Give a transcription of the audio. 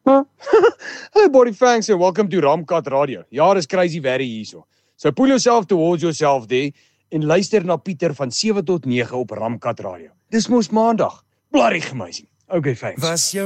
Huh? Hey, buddy, thanks and welcome to Ramkat Radio. Ja, dis crazy very hierso. So pull yourself towards yourself there en luister na Pieter van 7 tot 9 op Ramkat Radio. Dis mos maandag. Bloody amazing. Okay, thanks.